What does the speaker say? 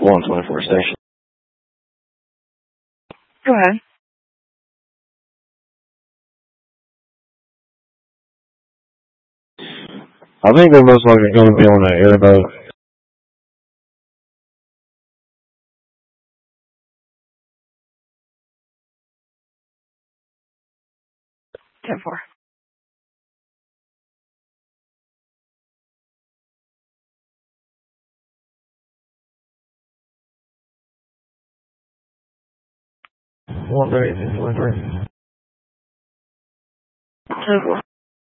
124 station. Go ahead. I think they're most likely going to be on an airboat. Ten four. One 10 4.